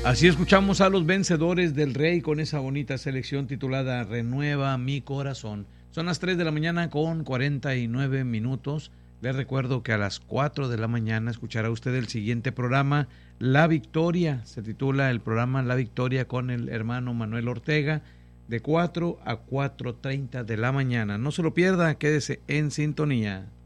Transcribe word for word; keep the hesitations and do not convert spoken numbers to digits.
Así escuchamos a los Vencedores del Rey con esa bonita selección titulada Renueva mi corazón. Son las tres de la mañana con cuarenta y nueve minutos. Les recuerdo que a las cuatro de la mañana escuchará usted el siguiente programa, La Victoria. Se titula el programa La Victoria con el hermano Manuel Ortega, de cuatro a cuatro treinta de la mañana. No se lo pierda, quédese en sintonía.